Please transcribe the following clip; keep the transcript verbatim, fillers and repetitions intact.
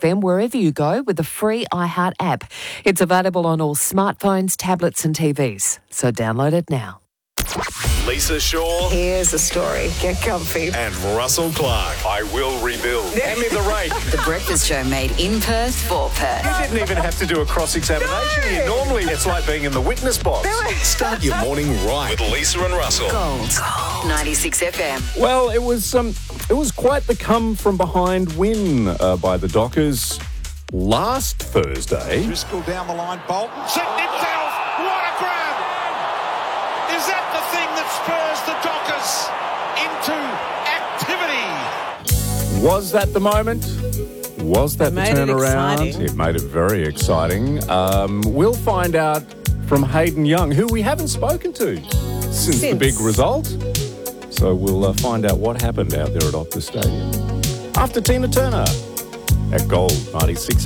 F M wherever you go with the free iHeart app. It's available on all smartphones, tablets and T Vs. So download it now. Lisa Shaw. Here's a story. Get comfy. And Russell Clark. I will rebuild. Hand me the rake. The Breakfast Show made in Perth for Perth. You didn't even have to do a cross-examination here. Normally, it's like being in the witness box. Start your morning right with Lisa and Russell. Gold. Gold. ninety-six F M. Well, it was um, it was quite the come-from-behind win uh, by the Dockers last Thursday. Driscoll down the line, Bolton setting himself. What a grab! Is that the thing that spurs the Dockers into activity? Was that the moment? Was that It the made it turnaround? exciting. It made it very exciting. Um, we'll find out from Hayden Young, who we haven't spoken to since, the Since. big result. So we'll uh, find out what happened out there at Optus Stadium. After Tina Turner at Gold ninety-six